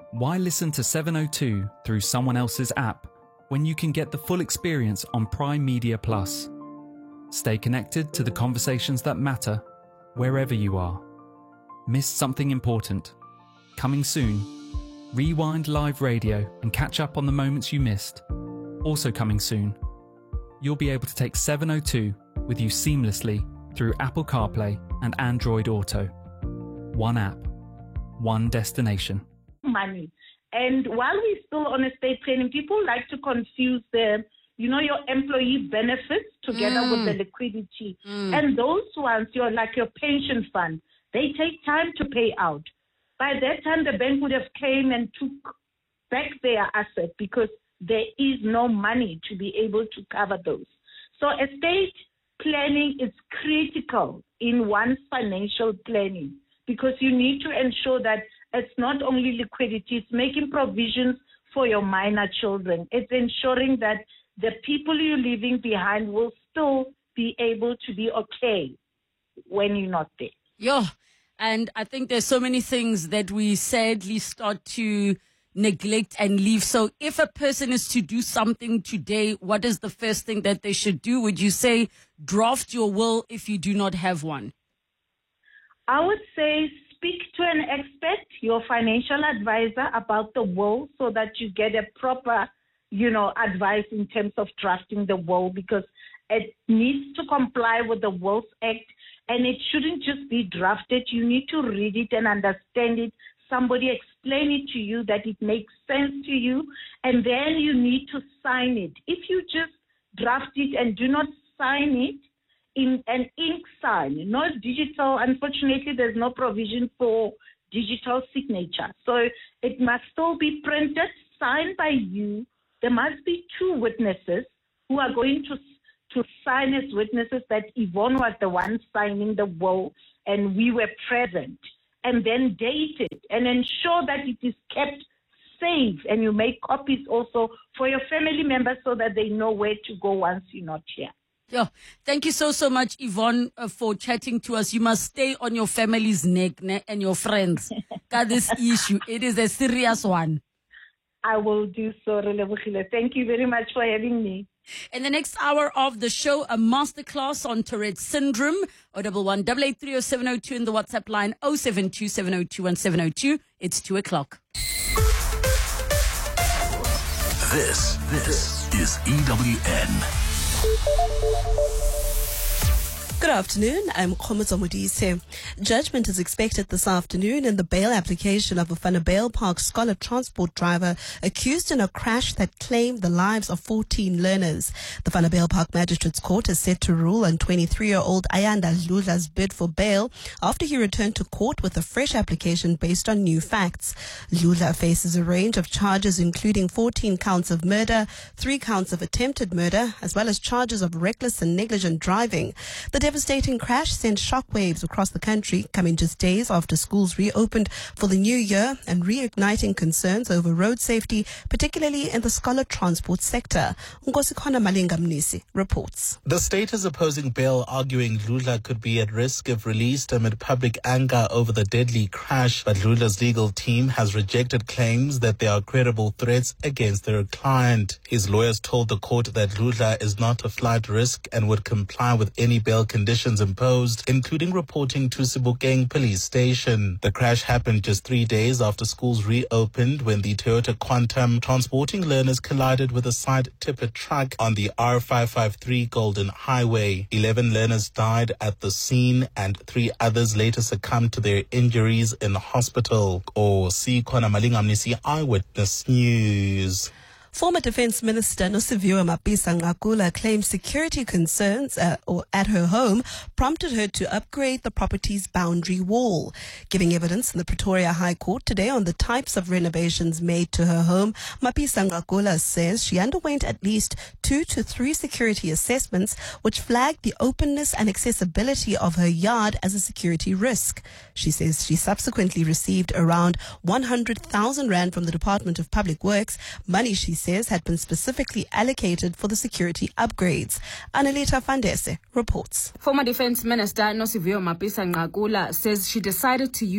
Why listen to 702 through someone else's app when you can get the full experience on Prime Media Plus? Stay connected to the conversations that matter wherever you are. Missed something important? Coming soon. Rewind live radio and catch up on the moments you missed. Also coming soon. You'll be able to take 702 with you seamlessly through Apple CarPlay and Android Auto. One app, one destination. Money. And while we're still on estate planning, people like to confuse your employee benefits together with the liquidity. And those ones, your pension fund, they take time to pay out. By that time, the bank would have came and took back their asset because there is no money to be able to cover those. So estate planning is critical in one's financial planning because you need to ensure that it's not only liquidity, it's making provisions for your minor children. It's ensuring that the people you're leaving behind will still be able to be okay when you're not there. Yeah, and I think there's so many things that we sadly start to neglect and leave. So if a person is to do something today, what is the first thing that they should do? Would you say draft your will if you do not have one? I would say speak to an expert, your financial advisor, about the will so that you get a proper, advice in terms of drafting the will because it needs to comply with the Wills Act and it shouldn't just be drafted. You need to read it and understand it. Somebody explain it to you that it makes sense to you and then you need to sign it. If you just draft it and do not sign it, in an ink sign, not digital. Unfortunately, there's no provision for digital signature. So it must still be printed, signed by you. There must be two witnesses who are going to sign as witnesses that Yvonne was the one signing the will and we were present. And then date it and ensure that it is kept safe and you make copies also for your family members so that they know where to go once you're not here. Yeah. Thank you so much, Yvonne, for chatting to us. You must stay on your family's neck and your friends. Got this issue. It is a serious one. I will do so, Relebogile. Thank you very much for having me. In the next hour of the show, a masterclass on Tourette syndrome. 011 883 0702 in the WhatsApp line 072 702 1702. It's 2:00. This is EWN. Good afternoon, I'm Khomozo Modise. Judgment is expected this afternoon in the bail application of a Vanderbijl Park scholar transport driver accused in a crash that claimed the lives of 14 learners. The Vanderbijl Park Magistrates Court is set to rule on 23-year-old Ayanda Dludla's bid for bail after he returned to court with a fresh application based on new facts. Dludla faces a range of charges including 14 counts of murder, 3 counts of attempted murder, as well as charges of reckless and negligent driving. The devastating crash sent shockwaves across the country, coming just days after schools reopened for the new year and reigniting concerns over road safety, particularly in the scholar transport sector. Nkosikhona Malinga-Mnisi reports. The state is opposing bail, arguing Dludla could be at risk if released amid public anger over the deadly crash. But Dludla's legal team has rejected claims that there are credible threats against their client. His lawyers told the court that Dludla is not a flight risk and would comply with any bail conditions imposed, including reporting to Sebokeng police station. The crash happened just 3 days after schools reopened when the Toyota Quantum transporting learners collided with a side tipper truck on the R553 Golden Highway. 11 learners died at the scene and 3 others later succumbed to their injuries in the Nkosikhona Malinga-Mnisi, Eyewitness News. Former Defence Minister Nosiviwe Mapisa-Nqakula claims security concerns at her home prompted her to upgrade the property's boundary wall. Giving evidence in the Pretoria High Court today on the types of renovations made to her home, Mapisa-Nqakula says she underwent at least 2 to 3 security assessments which flagged the openness and accessibility of her yard as a security risk. She says she subsequently received around 100,000 rand from the Department of Public Works, money she says had been specifically allocated for the security upgrades. Annalita Fandese reports. Former Defence Minister Nosiviwe Mapisa-Nqakula says she decided to use